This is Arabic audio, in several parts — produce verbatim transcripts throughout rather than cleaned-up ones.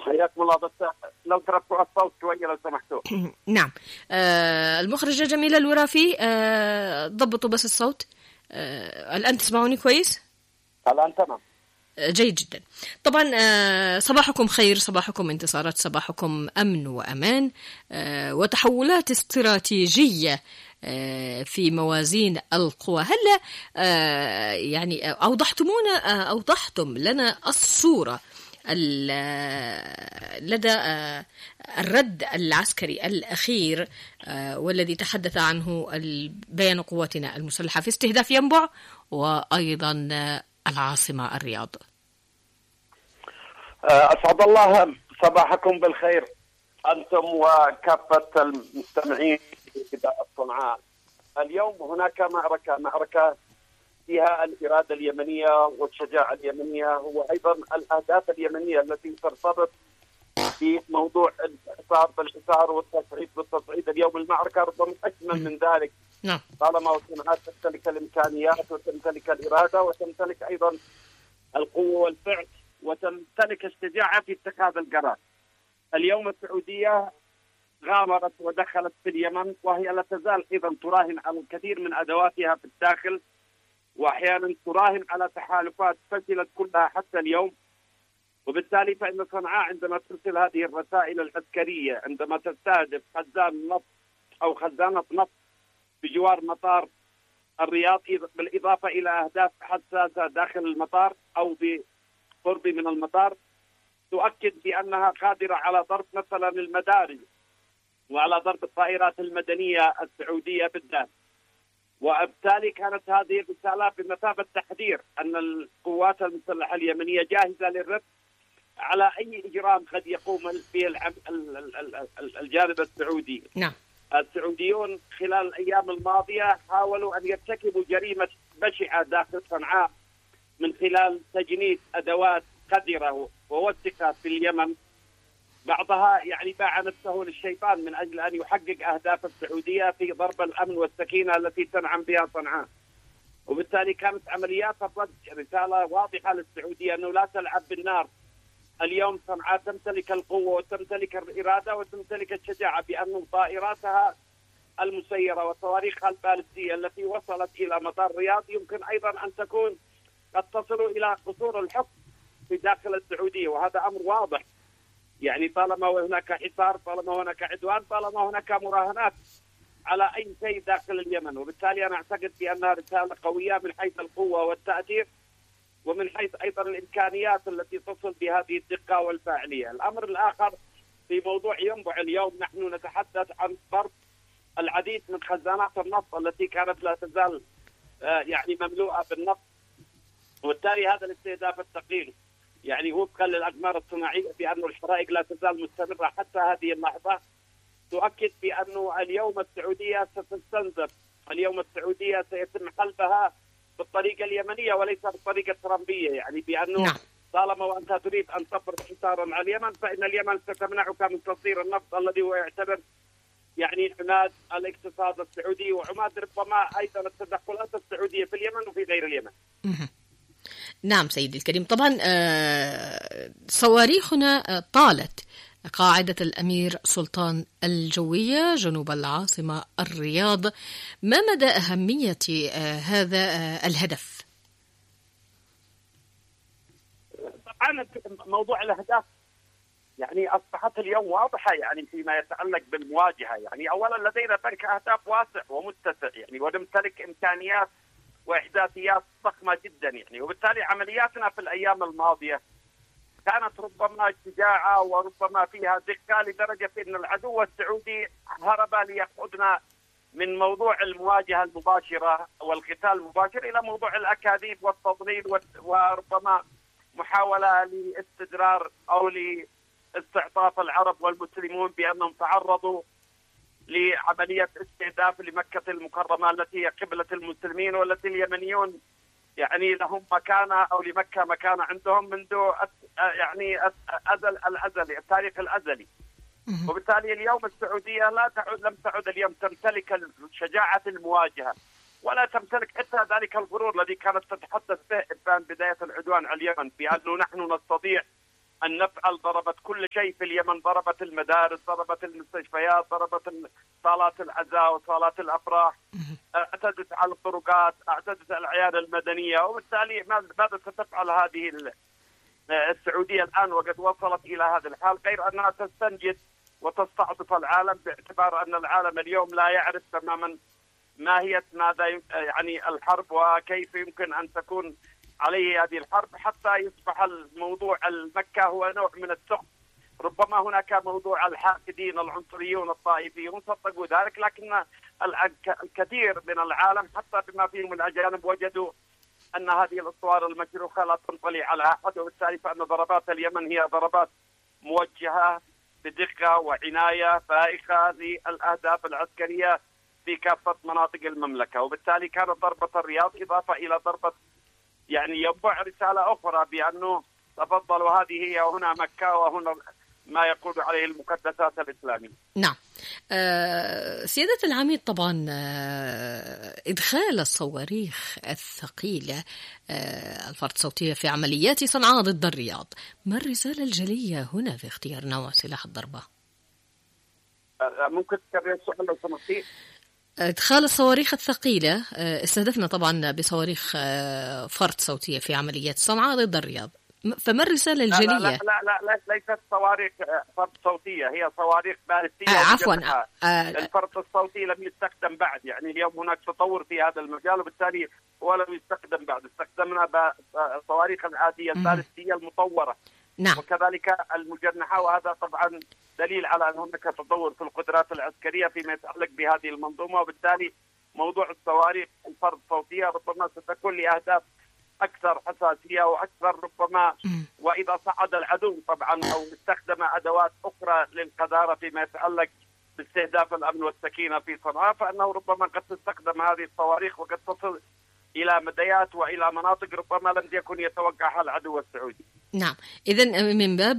حياكم الله. بس لو ترفعوا الصوت شوية لو سمحتوا. نعم. آه المخرجة جميلة الورافي، آه ضبطوا بس الصوت. آه الآن تسمعوني كويس؟ الآن تمام. جيد جدا. طبعا صباحكم خير، صباحكم انتصارات، صباحكم أمن وأمان وتحولات استراتيجية في موازين القوى. هل يعني أوضحتمونا أوضحتم لنا الصورة لدى الرد العسكري الأخير والذي تحدث عنه بيان قواتنا المسلحة في استهداف ينبع وأيضا العاصمة الرياض؟ أسعد الله صباحكم بالخير أنتم وكافة المستمعين في إذاعة صنعاء. اليوم هناك معركة معركة فيها الإرادة اليمنية والشجاعة اليمنية، وأيضا الأهداف اليمنية التي ترتبط بموضوع الحصار بالحصار والتصعيد بالتصعيد. اليوم المعركة ربما أكمل من ذلك. نعم. طالما صنعاء تمتلك الإمكانيات وتمتلك الإرادة وتمتلك أيضا القوة والفعل وتمتلك الشجاعة في اتخاذ القرار. اليوم السعودية غامرت ودخلت في اليمن، وهي لا تزال أيضا تراهن على الكثير من أدواتها في الداخل، وأحيانا تراهن على تحالفات فشلت كلها حتى اليوم. وبالتالي فإن صنعاء عندما ترسل هذه الرسائل العسكرية، عندما تستهدف خزان نفط أو خزانة نفط بجوار مطار الرياض بالإضافة إلى أهداف حساسة داخل المطار أو بقرب من المطار، تؤكد بأنها قادرة على ضرب مثلا المدارج وعلى ضرب الطائرات المدنية السعودية بالذات. وبالتالي كانت هذه الرسالة بمثابة تحذير أن القوات المسلحة اليمنية جاهزة للرد على أي إجرام قد يقوم به الجانب السعودي. نعم. السعوديون خلال الأيام الماضية حاولوا أن يرتكبوا جريمة بشعة داخل صنعاء من خلال تجنيد أدوات قذرة ووثقة في اليمن، بعضها يعني باع نفسه للشيطان من أجل أن يحقق أهداف السعودية في ضرب الأمن والسكينة التي تنعم بها صنعاء. وبالتالي كانت عمليات الرد رسالة واضحة للسعودية أنه لا تلعب بالنار. اليوم صنعاء تمتلك القوة وتمتلك الإرادة وتمتلك الشجاعة، بأن طائراتها المسيرة وصواريخها البالستية التي وصلت إلى مطار الرياض يمكن أيضا أن تكون قد تصل إلى قصور الحكم في داخل السعودية، وهذا أمر واضح. يعني طالما هناك حصار، طالما هناك عدوان، طالما هناك مراهنات على أي شيء داخل اليمن. وبالتالي أنا أعتقد بأنها رسالة قوية من حيث القوة والتأثير، ومن حيث أيضا الإمكانيات التي تصل بهذه الدقة والفاعلية. الأمر الآخر في موضوع ينبع، اليوم نحن نتحدث عن ضرب العديد من خزانات النفط التي كانت لا تزال يعني مملوءة بالنفط، وبالتالي هذا الاستهداف الثقيل يعني وفقا للأقمار الصناعية بأن الحرائق لا تزال مستمرة حتى هذه اللحظة، تؤكد بأنه اليوم السعودية ستستنزف، اليوم السعودية سيتم حلبها بالطريقة اليمنية وليس بالطريقة الترامبية. يعني بأنه نعم. طالما وأنت تريد أن تفرض حصارا على اليمن فإن اليمن ستمنعك من تصدير النفط الذي هو يعتبر يعني عماد الاقتصاد السعودي وعماد ربما أيضا التدخلات السعودية في اليمن وفي غير اليمن. نعم سيدي الكريم. طبعا صواريخنا طالت قاعدة الأمير سلطان الجوية جنوب العاصمة الرياض. ما مدى أهمية هذا الهدف؟ طبعا موضوع الأهداف يعني أصبحت اليوم واضحة يعني فيما يتعلق بالمواجهة. يعني أولا لدينا بنك أهداف واسع ومتسع يعني ونمتلك إمكانيات وإحداثيات ضخمة جدا يعني، وبالتالي عملياتنا في الأيام الماضية كانت ربما شجاعة وربما فيها دقة لدرجة أن العدو السعودي هرب ليأخذنا من موضوع المواجهة المباشرة والقتال المباشر إلى موضوع الأكاذيب والتضليل وربما محاولة لاستدرار أو لاستعطاف العرب والمسلمون بأنهم تعرضوا لعملية استهداف لمكة المكرمة التي هي قبلة المسلمين، والتي اليمنيون يعني لهم مكانة أو لمكة مكانة عندهم منذ يعني أزل الأزلي التاريخ الأزلي. وبالتالي اليوم السعودية لا تعد لم تعد اليوم تمتلك شجاعة المواجهة ولا تمتلك حتى ذلك الغرور الذي كانت تتحدث به إبان بداية العدوان على اليمن بأنه نحن نستطيع أن نفعل. ضربت كل شيء في اليمن، ضربت المدارس، ضربت المستشفيات، ضربت صالات العزاء وصالات الأفراح، اعتدت على الطرقات، اعتدت على الأعياد المدنية. وبالتالي ماذا ستفعل هذه السعودية الآن وقد وصلت إلى هذا الحال؟ غير أنها تستنجد وتستعطف العالم، باعتبار أن العالم اليوم لا يعرف تماما ماهية ماذا يعني الحرب وكيف يمكن أن تكون عليه هذه الحرب، حتى يصبح الموضوع المكة هو نوع من السخط. ربما هناك موضوع الحاقدين العنصريون الطائفيون صدقوا ذلك، لكن الكثير من العالم حتى بما فيهم الأجانب وجدوا أن هذه الأسوار المشروخة لا تنطلي على أحد، وبالتالي فإن ضربات اليمن هي ضربات موجهة بدقة وعناية فائقة للأهداف العسكرية في كافة مناطق المملكة. وبالتالي كانت ضربة الرياض إضافة إلى ضربة يعني ينبع رسالة أخرى بأنه تفضلوا هذه هي وهنا مكة وهنا ما يقول عليه المقدسات الإسلامية. نعم. أه سيادة العميد، طبعا أه إدخال الصواريخ الثقيلة أه الفرد صوتية في عمليات صنعاء ضد الرياض، ما الرسالة الجلية هنا في اختيار نوع سلاح الضربة؟ أه ممكن تكرر السؤال لو سمحتي؟ إدخال الصواريخ الثقيلة، استهدفنا طبعا بصواريخ فرد صوتية في عمليات صنعاء ضد الرياض، فما الرسالة الجلية؟ لا لا لا, لا, لا ليست صواريخ فرد صوتية، هي صواريخ باليستية. آه عفوا آه الفرد الصوتي لم يستخدم بعد، يعني اليوم هناك تطور في هذا المجال وبالتالي هو لم يستخدم بعد. استخدمنا الصواريخ العادية الباليستية المطورة. نعم. وكذلك المجنحة، وهذا طبعا دليل على أن هناك تطور في القدرات العسكرية فيما يتعلق بهذه المنظومة. وبالتالي موضوع الصواريخ الفرد صوتية ربما ستكون لأهداف أكثر حساسية وأكثر ربما، وإذا صعد العدو طبعا أو استخدم أدوات أخرى للقذارة فيما يتعلق باستهداف الأمن والسكينة في صنعاء، فإنه ربما قد تستخدم هذه الصواريخ وقد تصل إلى مديات وإلى مناطق ربما لم يكن يتوقعها العدو السعودي. نعم. إذن من باب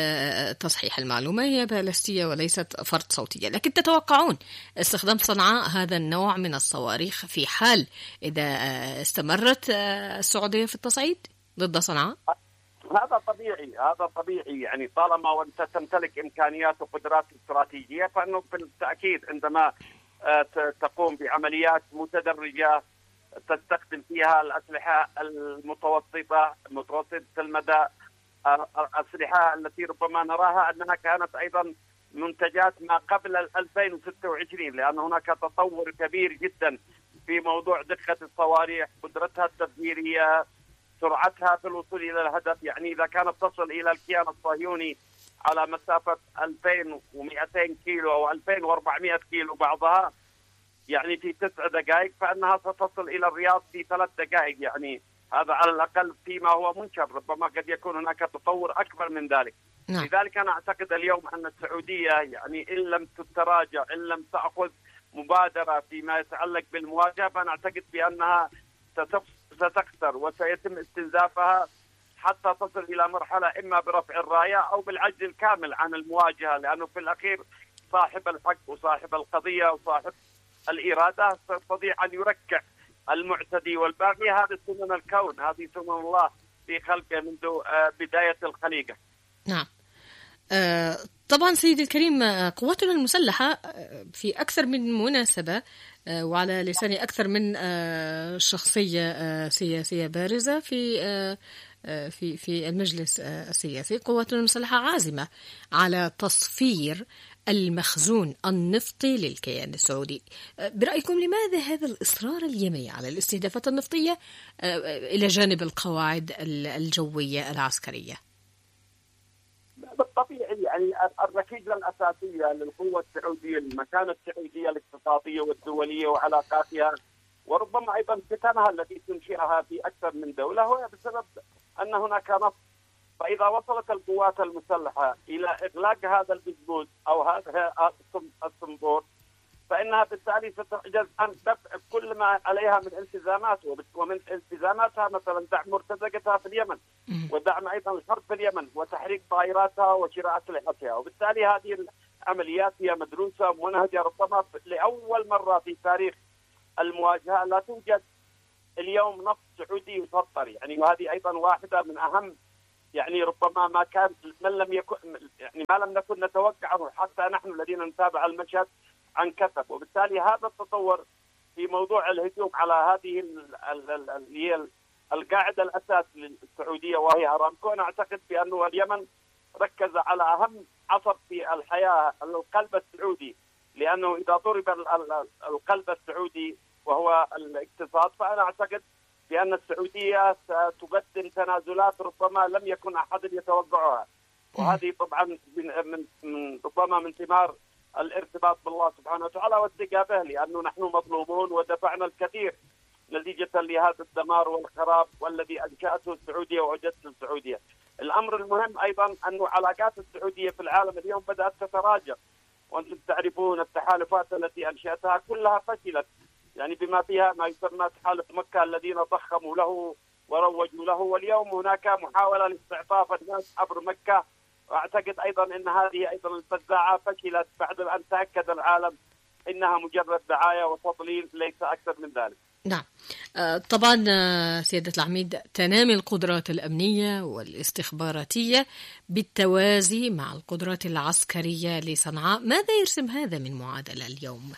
تصحيح المعلومة، هي باليستية وليست فرد صوتية، لكن تتوقعون استخدام صنعاء هذا النوع من الصواريخ في حال إذا استمرت السعودية في التصعيد ضد صنعاء؟ هذا طبيعي، هذا طبيعي، يعني طالما وانت تمتلك إمكانيات وقدرات استراتيجية فإنه بالتأكيد عندما تقوم بعمليات متدرجة تستخدم فيها الأسلحة المتوسطة متوسطة المدى، الأسلحة التي ربما نراها أنها كانت أيضا منتجات ما قبل ألفين وستة وعشرين، لأن هناك تطور كبير جدا في موضوع دقة الصواريخ، قدرتها التدميرية، سرعتها في الوصول إلى الهدف. يعني إذا كانت تصل إلى الكيان الصهيوني على مسافة ألفين ومئتين كيلو أو ألفين وأربعمئة كيلو بعضها يعني في تسع دقائق، فإنها ستصل إلى الرياض في ثلاث دقائق. يعني هذا على الأقل فيما هو منشر، ربما قد يكون هناك تطور أكبر من ذلك. نعم. لذلك أنا أعتقد اليوم أن السعودية يعني إن لم تتراجع، إن لم تأخذ مبادرة فيما يتعلق بالمواجهة، فأنا أعتقد بأنها ستخسر وسيتم استنزافها حتى تصل إلى مرحلة إما برفع الراية أو بالعجز الكامل عن المواجهة، لأنه في الأخير صاحب الحق وصاحب القضية وصاحب الإرادة يستطيع أن يركع المعتدي والباغي. هذه سنن الكون، هذه سنن الله في خلقه منذ بداية الخليقة. نعم. آه طبعا سيدي الكريم، قواتنا المسلحة في أكثر من مناسبة آه وعلى لسان أكثر من آه شخصية آه سياسية بارزة في آه في في المجلس السياسي، قواتنا المسلحة عازمة على تصفير المخزون النفطي للكيان السعودي. برأيكم لماذا هذا الإصرار اليمني على الاستهدافات النفطية إلى جانب القواعد الجوية العسكرية؟ بالطبيعي يعني الركيزة الأساسية للقوة السعودية، المكانة السعودية الاقتصادية والدولية وعلاقاتها، وربما أيضا فتنها التي تنشئها في أكثر من دولة، هو بسبب أن هناك نفط. فإذا وصلت القوات المسلحة إلى إغلاق هذا الجزبوز أو هذا الصنبور، فإنها بالتالي ستعجز عن دفع كل ما عليها من التزامات، ومن التزاماتها مثلا دعم مرتزقتها في اليمن، ودعم أيضا الحرب في اليمن، وتحريك طائراتها وشراء أسلحتها. وبالتالي هذه العمليات هي مدروسة ومنهجة، ربما لأول مرة في تاريخ المواجهة لا توجد اليوم نفط سعودي يسطر، يعني وهذه أيضا واحدة من أهم يعني ربما ما كان من لم يكن يعني ما لم نكن نتوقعه حتى نحن الذين نتابع المشهد عن كثب. وبالتالي هذا التطور في موضوع الهجوم على هذه هي القاعدة الأساس للسعودية وهي أرامكو، أنا أعتقد بأنه اليمن ركز على أهم عصب في الحياة القلب السعودي، لأنه إذا ضرب القلب السعودي وهو الاقتصاد فأنا أعتقد بأن السعودية ستقدم تنازلات ربما لم يكن أحد يتوقعها، وهذه طبعا من من ربما من ثمار الارتباط بالله سبحانه وتعالى والثقة به، لأنه نحن مظلومون ودفعنا الكثير نتيجة لهذا الدمار والخراب والذي أنشأته السعودية ووجدته السعودية. الأمر المهم أيضا أن علاقات السعودية في العالم اليوم بدأت تتراجع، وأنتم تعرفون التحالفات التي أنشأتها كلها فشلت، يعني بما فيها ما يسمى تحالف مكة الذين ضخموا له وروجوا له، واليوم هناك محاولة لاستعطاف الناس عبر مكة، وأعتقد أيضا أن هذه أيضا الفزاعة فشلت بعد أن تأكد العالم إنها مجرد دعاية وتضليل ليس أكثر من ذلك. نعم طبعا سيادة العميد، تنامي القدرات الأمنية والاستخباراتية بالتوازي مع القدرات العسكرية لصنعاء. ماذا يرسم هذا من معادلة اليوم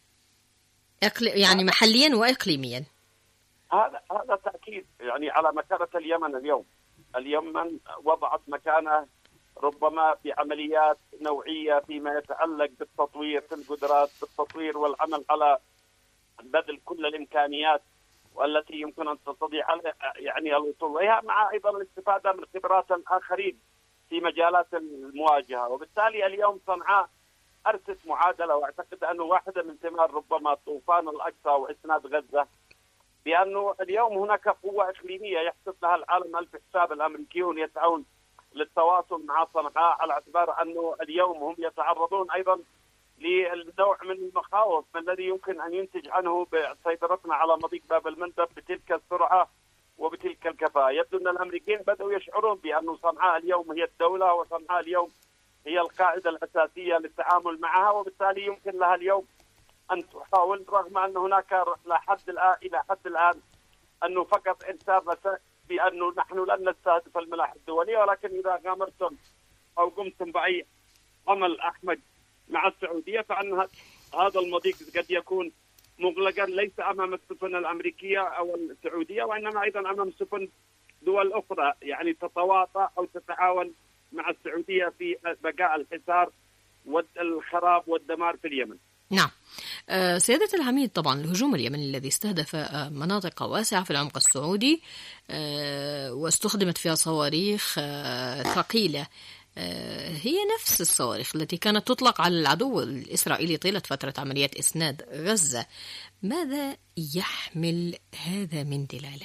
يعني محليا وإقليميا؟ هذا هذا تأكيد يعني على مكانة اليمن اليوم. اليمن وضعت مكانه ربما بعمليات نوعية فيما يتعلق بالتطوير في القدرات، بالتطوير والعمل على بذل كل الإمكانيات والتي يمكن أن تستطيع يعني الوصول إليها، مع أيضا الاستفادة من خبرات الآخرين في مجالات المواجهة. وبالتالي اليوم صنعاء أرست معادلة، وأعتقد أنه واحدة من ثمار ربما طوفان الأقصى وإسناد غزة، بأنه اليوم هناك قوة إقليمية يحسب لها العالم ألف حساب. الأمريكيون يسعون للتواصل مع صنعاء على اعتبار أنه اليوم هم يتعرضون أيضا لنوع من المخاوف ما الذي يمكن أن ينتج عنه بسيطرتنا على مضيق باب المندب بتلك السرعة وبتلك الكفاءة. يبدو أن الأمريكيين بدأوا يشعرون بأن صنعاء اليوم هي الدولة، وصنعاء اليوم هي القاعدة الأساسية للتعامل معها، وبالتالي يمكن لها اليوم أن تحاول، رغم أن هناك لحد الآن إلى حد الآن أنه فقط إرسال رسائل بأنه نحن لن نستهدف الملاحة الدولية، ولكن إذا غامرتم أو قمتم بأي عمل أحمد مع السعودية فأن هذا المضيق قد يكون مغلقا ليس أمام السفن الأمريكية أو السعودية، وإنما أيضا أمام سفن دول أخرى يعني تتواطأ أو تتعاون مع السعودية في بقاء الحصار والخراب والدمار في اليمن. نعم سيادة العميد، طبعا الهجوم اليمني الذي استهدف مناطق واسعة في العمق السعودي واستخدمت فيها صواريخ ثقيلة هي نفس الصواريخ التي كانت تطلق على العدو الإسرائيلي طيلة فترة عمليات إسناد غزة. ماذا يحمل هذا من دلالة؟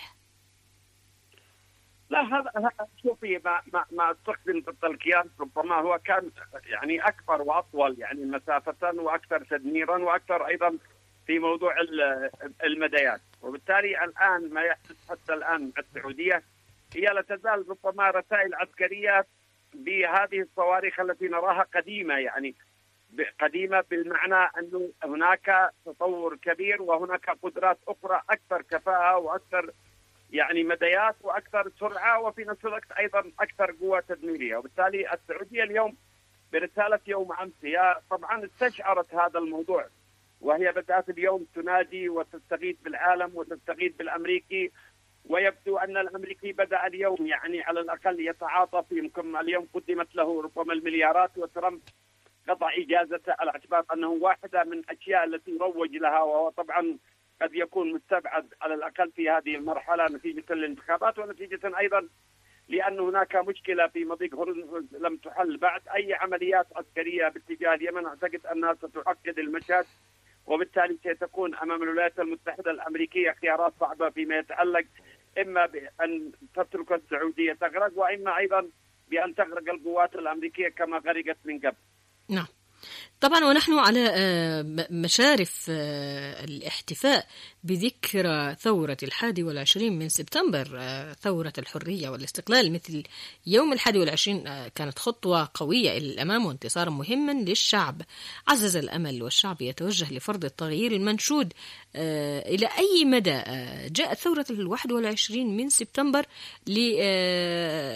لا هذا شوفي ما ما ما استخدم ضد الكيان ربما هو كان يعني أكبر وأطول يعني مسافة وأكثر تدميرا وأكثر أيضا في موضوع المديات. وبالتالي الآن ما يحدث حتى الآن مع السعودية هي لا تزال ربما رسائل عسكرية بهذه الصواريخ التي نراها قديمة، يعني قديمة بالمعنى أنه هناك تطور كبير وهناك قدرات أخرى أكثر كفاءة وأكثر يعني مديات وأكثر سرعة وفي نفس الوقت أيضا أكثر قوة تدميرية. وبالتالي السعودية اليوم برسالة يوم أمس هي طبعا استشعرت هذا الموضوع، وهي بدأت اليوم تنادي وتستغيث بالعالم وتستغيث بالأمريكي، ويبدو أن الأمريكي بدأ اليوم يعني على الأقل يتعاطف. يمكن اليوم قدمت له ربما المليارات وترامب قطع إجازته على اعتبار أنه واحدة من الأشياء التي روج لها، وهو طبعا قد يكون مستبعد على الأقل في هذه المرحلة نتيجة الانتخابات ونتيجة أيضا لأن هناك مشكلة في مضيق هرمز لم تحل بعد. أي عمليات عسكرية باتجاه اليمن أعتقد أنها ستعقد المشهد، وبالتالي ستكون أمام الولايات المتحدة الأمريكية خيارات صعبة فيما يتعلق إما بأن تترك السعودية تغرق، وإما أيضا بأن تغرق القوات الأمريكية كما غرقت من قبل. نعم طبعا، ونحن على مشارف الاحتفاء بذكرى ثورة الحادي والعشرين من سبتمبر، ثورة الحرية والاستقلال. مثل يوم الحادي والعشرين كانت خطوة قوية إلى الأمام وانتصارا مهما للشعب، عزز الأمل والشعب يتوجه لفرض التغيير المنشود. إلى أي مدى جاءت ثورة الواحد والعشرين من سبتمبر ل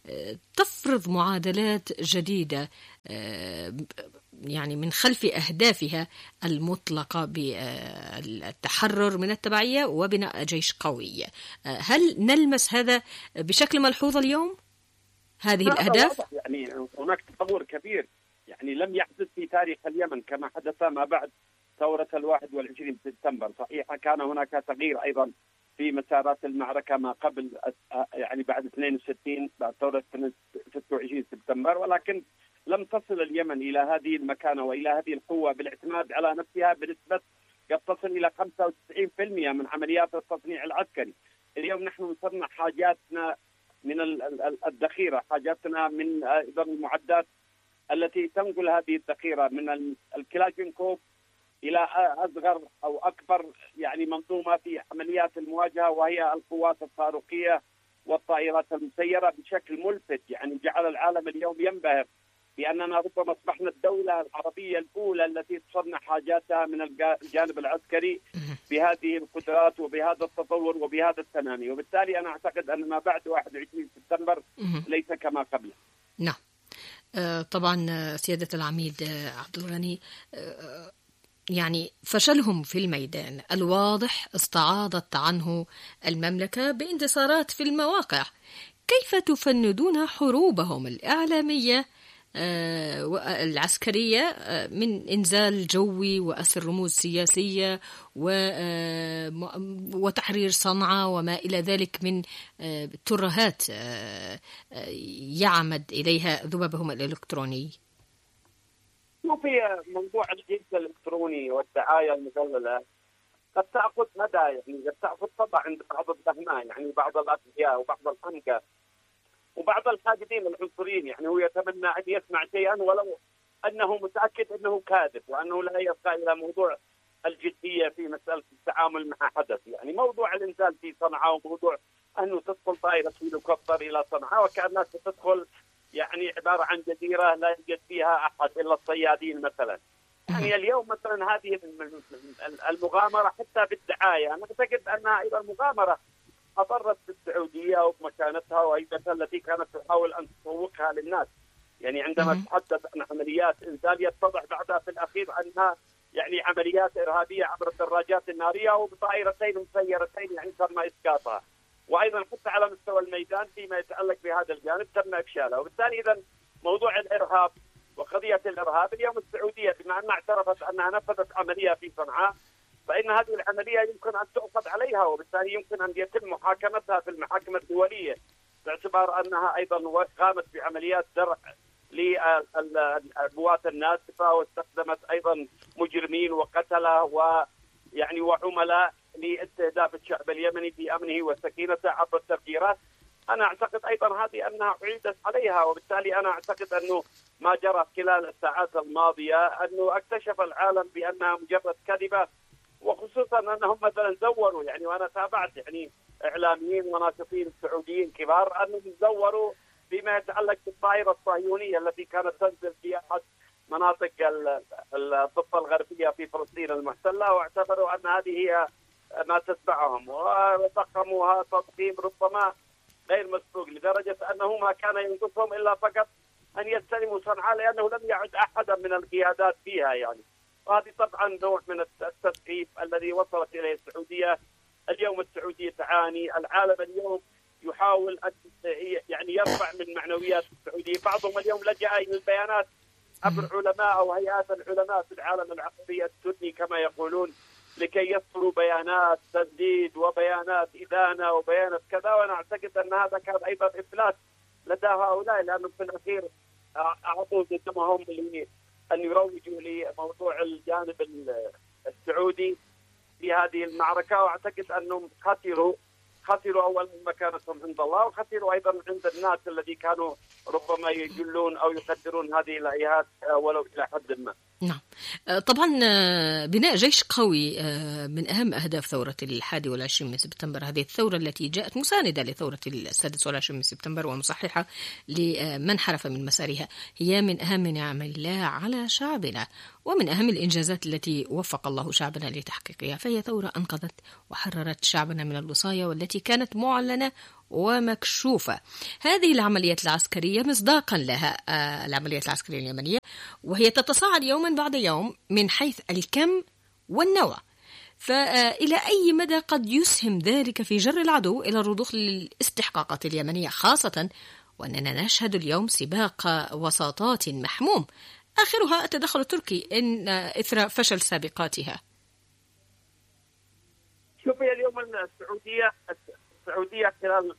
تفرض معادلات جديدة يعني من خلف أهدافها المطلقة بالتحرر من التبعية وبناء جيش قوي. هل نلمس هذا بشكل ملحوظ اليوم؟ هذه الأهداف؟ يعني هناك تطور كبير يعني لم يحدث في تاريخ اليمن كما حدث ما بعد ثورة الواحد والعشرين سبتمبر. صحيح كان هناك تغيير أيضا في مسارات المعركة ما قبل يعني بعد اثنين وستين بعد ثورة ستة وعشرين سبتمبر، ولكن لم تصل اليمن إلى هذه المكانة وإلى هذه القوة بالاعتماد على نفسها بنسبة قد تصل إلى خمسة وتسعين بالمئة من عمليات التصنيع العسكري. اليوم نحن نصنع حاجاتنا من الذخيرة، حاجاتنا من أيضا المعدات التي تنقل هذه الذخيرة من الكلاشينكوف إلى أصغر أو أكبر يعني منظومة في عمليات المواجهة، وهي القوات الصاروخية والطائرات المسيرة بشكل ملفت. يعني جعل العالم اليوم ينبهر بأننا ربما أصبحنا الدولة العربية الأولى التي تصنع حاجاتها من الجانب العسكري بهذه القدرات وبهذا التطور وبهذا التنامي. وبالتالي أنا أعتقد أن ما بعد واحد وعشرين سبتمبر ليس كما قبله. نعم طبعا سيادة العميد عبد الغني، يعني فشلهم في الميدان الواضح استعاضت عنه المملكة بانتصارات في المواقع. كيف تفندون حروبهم الإعلامية العسكرية من إنزال جوي وأسر رموز سياسية وتحرير صنعاء وما إلى ذلك من ترهات يعمد إليها ذبابهم الإلكتروني؟ في موضوع الجيش الإلكتروني والدعاية المدللة قد تأخذ مدى، يعني قد تأخذ طبع عند بعض الفهماء، يعني بعض الأغبياء وبعض الحنكة وبعض الحاقدين العنصريين. يعني هو يتمنى أن يسمع شيئا ولو أنه متأكد أنه كاذب وأنه لا يبقى إلى موضوع الجدية في مسألة التعامل مع حدث. يعني موضوع الإنزال في صنعاء وموضوع أنه تدخل طائرة هليكوبتر إلى صنعاء وكأنها ستدخل يعني عبارة عن جزيرة لا يوجد فيها أحد إلا الصيادين مثلا. يعني اليوم مثلا هذه المغامرة حتى بالدعاية أنا أعتقد أنها أيضا مغامرة أضرت بالسعودية وبمكانتها وهيبتها التي كانت تحاول أن تسوقها للناس. يعني عندما تحدث عن عمليات إنزال يتضح بعدها في الأخير أنها يعني عمليات إرهابية عبر الدراجات النارية وبطائرتين مسيرتين يعني تم إسقاطها. وأيضا حتى على مستوى الميدان فيما يتعلق بهذا الجانب تم إفشالها. وبالتالي إذا موضوع الإرهاب وقضية الإرهاب اليوم السعودية بما أنها اعترفت أنها نفذت عملية في صنعاء فإن هذه العملية يمكن أن تؤخذ عليها وبالتالي يمكن أن يتم محاكمتها في المحاكم الدولية باعتبار أنها أيضا قامت بعمليات درع للقوات الناسفة واستخدمت أيضا مجرمين وقتلة ويعني وعملاء لاستهداف الشعب اليمني في أمنه وسكينته عبر التفجيرات. أنا أعتقد أيضا هذه أنها أعيدت عليها وبالتالي أنا أعتقد أنه ما جرى خلال الساعات الماضية أنه اكتشف العالم بأنها مجرد كذبة، وخصوصا أنهم مثلا زوروا يعني وأنا تابعت يعني إعلاميين وناشطين سعوديين كبار أنهم زوروا بما يتعلق بالطائرة الصهيونية التي كانت تنزل في أحد مناطق الضفة الغربية في فلسطين المحتلة واعتبروا أن هذه هي ما تتبعهم وضخموها تضخيم ربما غير مسبوق لدرجة أنه ما كان ينقصهم إلا فقط أن يستلموا صنعاء لأنه لم يعد أحدا من القيادات فيها. يعني وهذه طبعا نوع من التسقيف الذي وصلت إليه السعودية. اليوم السعودية تعاني، العالم اليوم يحاول أن يعني يرفع من معنويات السعودية. بعضهم اليوم لجأ إلى البيانات عبر علماء أو هيئات العلماء في العالم العربي السني كما يقولون لكي يصلوا بيانات تسديد وبيانات إدانة وبيانات كذا. وأنا أعتقد أن هذا كان أيضا إفلاس لدى هؤلاء لأنهم في الأخير أعطوا جسمهم أن يروجوا لموضوع الجانب السعودي في هذه المعركة. وأعتقد أنهم خسروا خسروا أولا مكانتهم عند الله وخسروا أيضا عند الناس الذي كانوا ربما يجلون أو يقدرون هذه الهيئات ولو إلى حد ما. نعم طبعا بناء جيش قوي من أهم أهداف ثورة الحادي والعشرين من سبتمبر. هذه الثورة التي جاءت مساندة لثورة السادس والعشرين من سبتمبر ومصححة لمن حرف من مسارها، هي من أهم نعم الله على شعبنا ومن أهم الإنجازات التي وفق الله شعبنا لتحقيقها. فهي ثورة أنقذت وحررت شعبنا من الوصاية والتي التي كانت معلنة ومكشوفة. هذه العمليات العسكرية مصداقا لها العمليات العسكرية اليمنية، وهي تتصاعد يوما بعد يوم من حيث الكم والنوع. فإلى أي مدى قد يسهم ذلك في جر العدو إلى الرضوخ للاستحقاقات اليمنية، خاصة وأننا نشهد اليوم سباق وساطات محموم آخرها التدخل التركي إن إثر فشل سابقاتها؟ شوفي اليوم السعودية السعودية خلال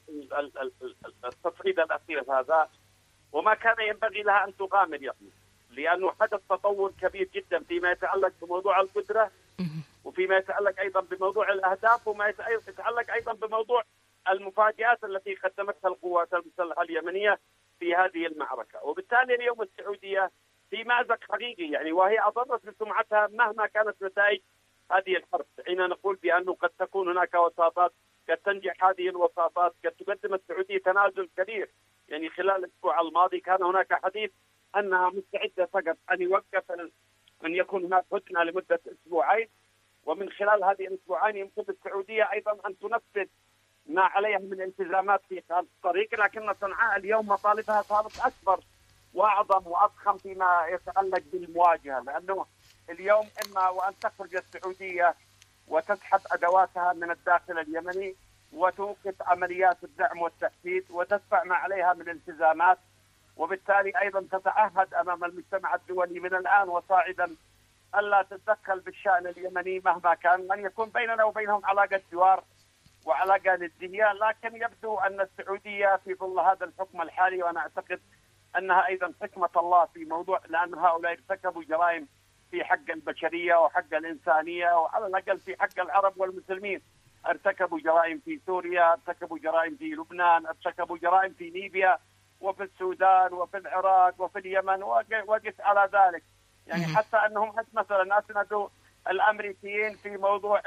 التصعيد الأخير هذا وما كان ينبغي لها أن تغامر يعني، لأنه حدث تطور كبير جدا فيما يتعلق بموضوع القدرة وفيما يتعلق أيضا بموضوع الأهداف وما يتعلق أيضا بموضوع المفاجآت التي قدمتها القوات المسلحة اليمنية في هذه المعركة. وبالتالي اليوم السعودية في مأزق حقيقي يعني، وهي أضرت بسمعتها مهما كانت نتائج هذه الحرب. حين نقول بأنه قد تكون هناك وساطات، قد تنجح هذه الوساطات، قد تقدم السعودية تنازل كبير. يعني خلال الأسبوع الماضي كان هناك حديث أنها مستعدة فقط أن يوقف أن يكون هناك هدنة لمدة أسبوعين، ومن خلال هذه الأسبوعين يمكن السعودية أيضا أن تنفذ ما عليها من التزامات في خلال الطريق. لكن صنعاء اليوم مطالبها صارت أكبر وأعظم وأضخم فيما يتعلق بالمواجهة، لأنه اليوم إما وأن تخرج السعودية وتسحب أدواتها من الداخل اليمني وتوقف عمليات الدعم والتأكيد وتدفع ما عليها من التزامات، وبالتالي أيضا تتعهد أمام المجتمع الدولي من الآن وصاعدا ألا تتدخل بالشأن اليمني مهما كان، من يكون بيننا وبينهم علاقة جوار وعلاقة ندية. لكن يبدو أن السعودية في ظل هذا الحكم الحالي، وأنا أعتقد أنها أيضا حكمة الله في موضوع، لأن هؤلاء ارتكبوا جرائم في حق البشرية وحق الإنسانية، وعلى الأقل في حق العرب والمسلمين. ارتكبوا جرائم في سوريا، ارتكبوا جرائم في لبنان، ارتكبوا جرائم في ليبيا وفي السودان وفي العراق وفي اليمن، وقس على ذلك. يعني حتى أنهم مثلا أسندوا الأمريكيين في موضوع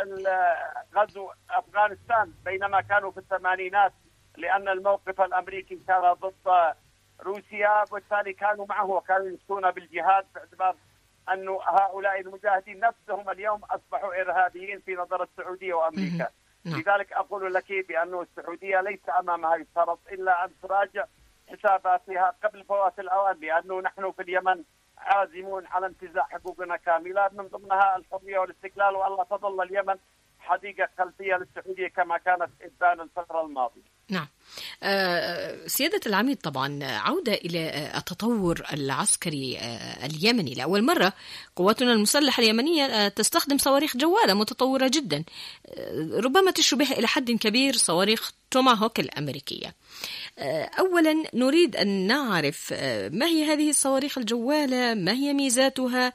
غزو أفغانستان بينما كانوا في الثمانينات، لأن الموقف الأمريكي كان ضد روسيا، وبالتالي كانوا معه وكانوا يفتون بالجهاد، باعتبار أن هؤلاء المجاهدين نفسهم اليوم أصبحوا إرهابيين في نظر السعودية وأمريكا. لذلك أقول لك بأن السعودية ليس أمامها الشرط إلا أن تراجع حساباتها قبل فوات الأوان، لأنه نحن في اليمن عازمون على انتزاع حقوقنا كاملة، من ضمنها الحرية والاستقلال، والله تظل اليمن حديقة خلفية للسعودية كما كانت إبان الفترة الماضية. نعم. سيادة العميد، طبعا عودة إلى التطور العسكري اليمني، لأول مرة قواتنا المسلحة اليمنية تستخدم صواريخ جوالة متطورة جدا، ربما تشبه إلى حد كبير صواريخ توماهوك الأمريكية. أولا نريد أن نعرف ما هي هذه الصواريخ الجوالة، ما هي ميزاتها،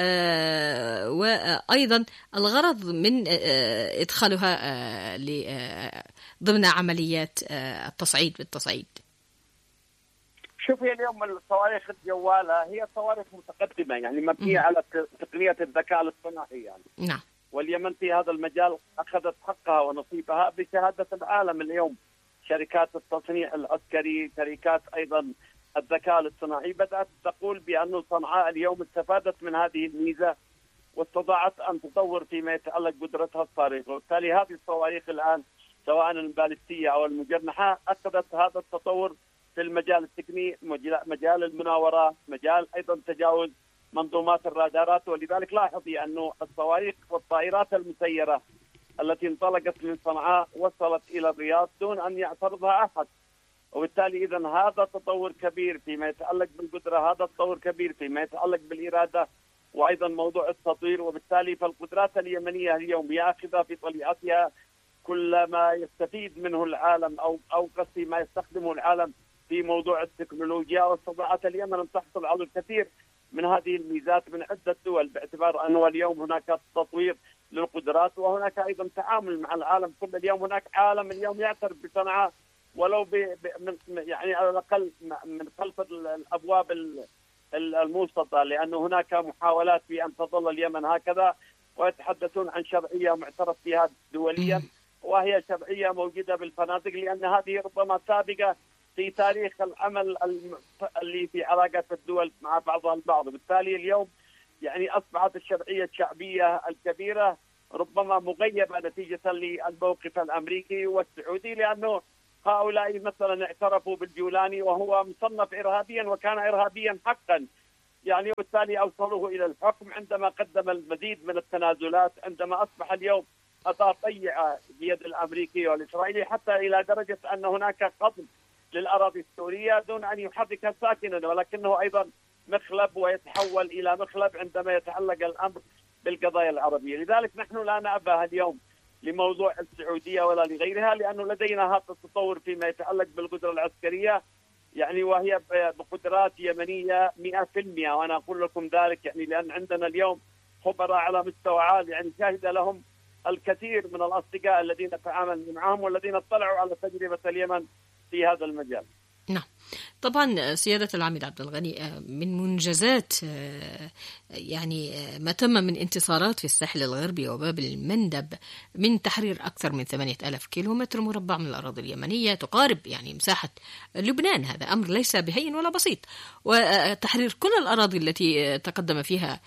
وأيضا الغرض من إدخالها ضمن عمليات التصعيد بالتصعيد. شوفي اليوم الصواريخ الجوالة هي صواريخ متقدمة، يعني مبنية على تقنية الذكاء الاصطناعي يعني. نعم. واليمن في هذا المجال أخذت حقها ونصيبها بشهادة العالم اليوم. شركات التصنيع العسكري، شركات أيضا الذكاء الاصطناعي بدأت تقول بأن صنعاء اليوم استفادت من هذه الميزة واستطاعت أن تطور فيما يتعلق بقدرتها الصاروخية. وبالتالي هذه الصواريخ الآن سواء البالستية أو المجنحة أخذت هذا التطور في المجال التقني، مجال المناورات، مجال أيضا تجاوز منظومات الرادارات. ولذلك لاحظي أنه الصواريخ والطائرات المسيرة التي انطلقت من صنعاء وصلت إلى الرياض دون أن يعترضها أحد. وبالتالي إذن هذا تطور كبير فيما يتعلق بالقدرة، هذا تطور كبير فيما يتعلق بالإرادة، وأيضا موضوع التطوير. وبالتالي فالقدرات اليمنية اليوم يأخذ في طليعتها كل ما يستفيد منه العالم أو أو قصدي ما يستخدمه العالم في موضوع التكنولوجيا، واستطاعت اليمن أن تحصل على الكثير من هذه الميزات من عدة دول، باعتبار أنه اليوم هناك تطوير للقدرات وهناك أيضا تعامل مع العالم كل اليوم. هناك عالم اليوم يعترف بصنعاء ولو ب من يعني على الأقل من خلف الأبواب الموسطة، لأنه هناك محاولات في أن تظل اليمن هكذا، ويتحدثون عن شرعية معترف بها دوليا، وهي شرعية موجودة بالفنادق، لأن هذه ربما سابقة في تاريخ العمل اللي في علاقة الدول مع بعضها البعض. بالتالي اليوم يعني أصبحت الشرعية الشعبية الكبيرة ربما مغيبة نتيجة للموقف الأمريكي والسعودي، لأنه هؤلاء مثلا اعترفوا بالجولاني وهو مصنف إرهابيا وكان إرهابيا حقا، يعني وبالتالي أوصلوه إلى الحكم عندما قدم المزيد من التنازلات، عندما أصبح اليوم أثار طيعة بيد الأمريكي والإسرائيلي، حتى إلى درجة أن هناك قضم للأراضي السورية دون أن يحرك ساكنا، ولكنه أيضا مخلب ويتحول إلى مخلب عندما يتعلق الأمر بالقضايا العربية. لذلك نحن لا نأبه اليوم لموضوع السعودية ولا لغيرها، لأنه لدينا هذا التطور فيما يتعلق بالقدرة العسكرية، يعني وهي بقدرات يمنية مئة بالمئة، وأنا أقول لكم ذلك يعني لأن عندنا اليوم خبراء على مستوى عالي، يعني شاهد لهم الكثير من الأصدقاء الذين تعاملنا معهم والذين اطلعوا على تجربة اليمن في هذا المجال. نعم طبعا سيادة العميد عبد الغني، من منجزات يعني ما تم من انتصارات في الساحل الغربي وباب المندب من تحرير أكثر من ثمانية ألاف كيلومتر مربع من الأراضي اليمنية تقارب يعني مساحة لبنان. هذا أمر ليس بهين ولا بسيط، وتحرير كل الأراضي التي تقدم فيها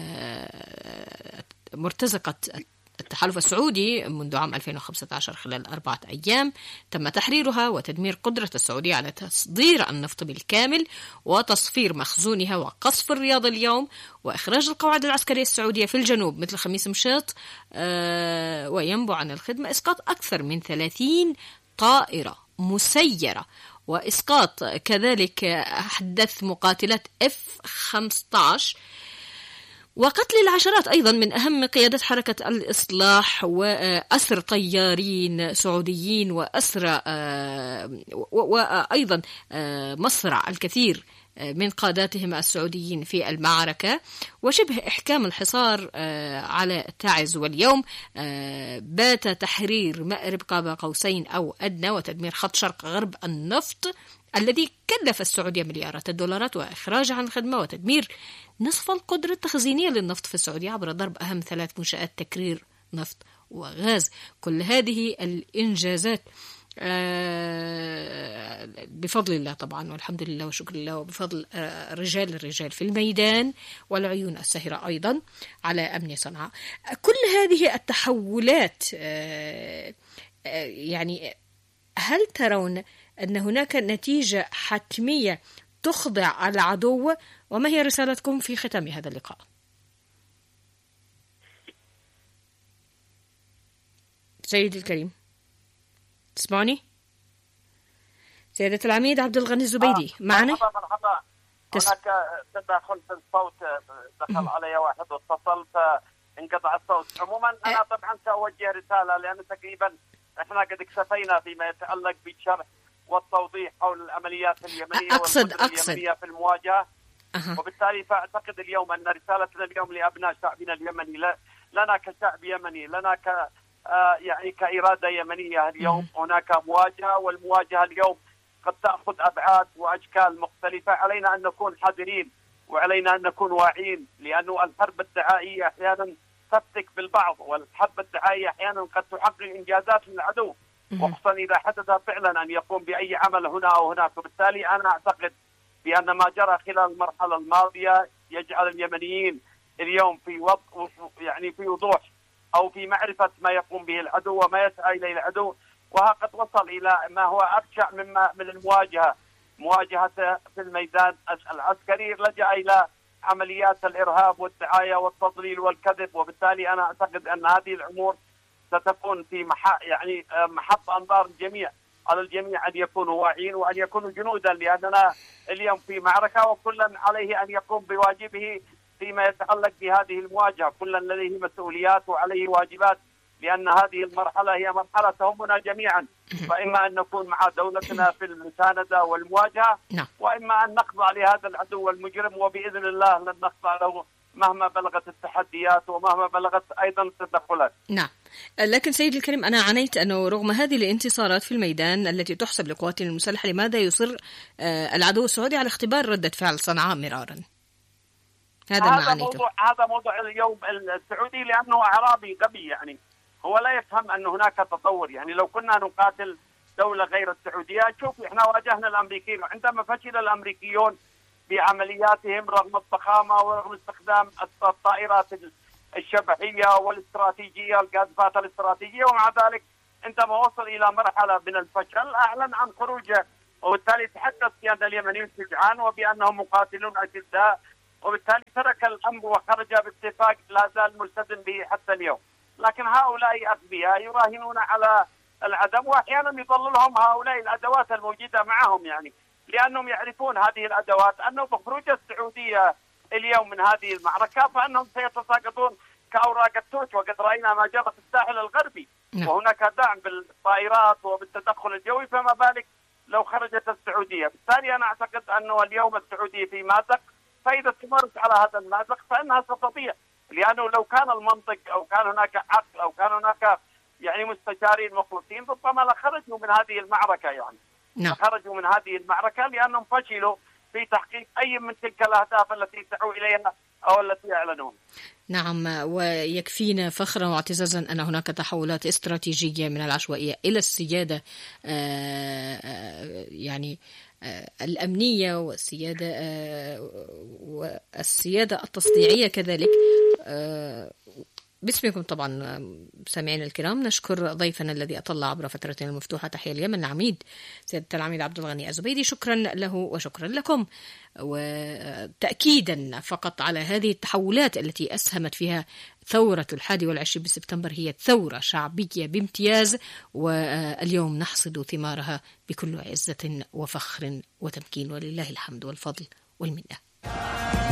مرتزقة التحالف السعودي منذ عام ألفين وخمسة عشر خلال أربعة أيام تم تحريرها وتدمير قدرة السعودية على تصدير النفط بالكامل وتصفير مخزونها وقصف الرياض اليوم وإخراج القواعد العسكرية السعودية في الجنوب مثل خميس مشيط، آه وينبع عن الخدمة إسقاط أكثر من ثلاثين طائرة مسيرة وإسقاط كذلك أحدث مقاتلات إف خمسة عشر وقتل العشرات أيضا من أهم قيادة حركة الإصلاح وأسر طيارين سعوديين وأسر وأيضا مصرع الكثير من قاداتهم السعوديين في المعركة وشبه إحكام الحصار على تعز. واليوم بات تحرير مأرب قاب قوسين أو أدنى وتدمير خط شرق غرب النفط الذي كلف السعودية مليارات الدولارات وإخراجه عن الخدمة وتدمير نصف القدرة التخزينية للنفط في السعودية عبر ضرب أهم ثلاث منشآت تكرير نفط وغاز. كل هذه الإنجازات بفضل الله طبعا والحمد لله وشكر الله وبفضل رجال الرجال في الميدان والعيون الساهرة أيضا على أمن صنعاء. كل هذه التحولات يعني هل ترون أن هناك نتيجة حتمية تخضع العدو؟ وما هي رسالتكم في ختام هذا اللقاء؟ سيدي الكريم تسمعني؟ سيدة العميد عبد الغني الزبيدي آه. معنا؟ مرحبا مرحبا. تس... هناك تداخل في الصوت، دخل علي واحد واتصل فانقطع الصوت. عموما أنا طبعا سأوجه رسالة لأن تقريبا احنا قد اكتفينا فيما يتعلق بالشرح والتوضيح حول العمليات اليمنية أقصد أقصد اليمنية في المواجهة. أه. وبالتالي فأعتقد اليوم أن رسالتنا اليوم لأبناء شعبنا اليمني، لنا كشعب يمني، لنا ك آه يعني كإرادة يمنية اليوم م. هناك مواجهة، والمواجهة اليوم قد تأخذ أبعاد وأشكال مختلفة. علينا أن نكون حذرين وعلينا أن نكون واعين، لأنه الحرب الدعائية أحيانا تفتك بالبعض، والحرب الدعائية أحيانا قد تحقق إنجازات للعدو، وخصوصا إذا حدث فعلا أن يقوم بأي عمل هنا أو هناك. وبالتالي أنا أعتقد بأن ما جرى خلال المرحلة الماضية يجعل اليمنيين اليوم في وضع يعني في وضوح أو في معرفة ما يقوم به العدو وما يسعى إليه العدو، وها قد وصل إلى ما هو أبشع مما من المواجهة، مواجهة في الميدان العسكري لجأ إلى عمليات الإرهاب والدعاية والتضليل والكذب. وبالتالي أنا أعتقد أن هذه الأمور ستكون في مح... يعني محط أنظار الجميع، على الجميع أن يكونوا واعيين وأن يكونوا جنودا، لأننا اليوم في معركة وكل عليه أن يقوم بواجبه فيما يتعلق بهذه المواجهة. كل لديه مسؤوليات وعليه واجبات، لأن هذه المرحلة هي مرحلة تهمنا جميعا، فإما أن نكون مع دولتنا في المساندة والمواجهة، وإما أن نخضع لهذا العدو المجرم، وبإذن الله لن نخضع له مهما بلغت التحديات ومهما بلغت أيضا التدخلات. نعم، لكن سيدي الكريم أنا عنيت أنه رغم هذه الانتصارات في الميدان التي تحسب لقواتنا المسلحة، لماذا يصر العدو السعودي على اختبار ردة فعل صنعاء مرارا؟ هذا ما هذا موضوع هذا موضوع اليوم السعودي، لأنه أعرابي غبي، يعني هو لا يفهم أن هناك تطور. يعني لو كنا نقاتل دولة غير السعودية، شوف إحنا واجهنا الأمريكيين، وعندما فشل الأمريكيون بعملياتهم رغم الضخامة ورغم استخدام الطائرات الشبحية والاستراتيجية، القاذفات الاستراتيجية، ومع ذلك عندما وصل إلى مرحلة من الفشل أعلن عن خروجه، وبالتالي تحدث السيادة اليمنيين شجعان وبأنهم مقاتلون أجداء، وبالتالي ترك الأمر وخرج باتفاق لا زال ملتزم به حتى اليوم. لكن هؤلاء أغبياء يراهنون على العدم، وأحيانا يضللهم هؤلاء الأدوات الموجودة معهم، يعني لأنهم يعرفون هذه الأدوات أنه بخروج السعودية اليوم من هذه المعركة فأنهم سيتساقطون كأوراق التوت، وقد رأينا ما جرى في الساحل الغربي وهناك دعم بالطائرات وبالتدخل الجوي، فما بالك لو خرجت السعودية. بالتالي أنا أعتقد أنه اليوم السعودية في مأزق، فإذا استمرت على هذا المأزق فإنها ستضيع، لأنه لو كان المنطق أو كان هناك عقل أو كان هناك يعني مستشارين مخلصين ربما لخرجوا من هذه المعركة، يعني نعم. خرجوا من هذه المعركة لأنهم فشلوا في تحقيق أي من تلك الأهداف التي سعوا إليها أو التي أعلنوها. نعم، ويكفينا فخرا واعتزازا أن هناك تحولات استراتيجية من العشوائية إلى السيادة يعني الأمنية والسيادة والسيادة التصنيعية كذلك. باسمكم طبعا سامعين الكرام نشكر ضيفنا الذي أطلع عبر فترتنا المفتوحة تحية اليمن العميد سيادة العميد عبد الغني الزبيدي. شكرا له وشكرا لكم، وتأكيدا فقط على هذه التحولات التي أسهمت فيها ثورة الحادي والعشرين بسبتمبر، هي ثورة شعبية بامتياز، واليوم نحصد ثمارها بكل عزة وفخر وتمكين، ولله الحمد والفضل والمنة.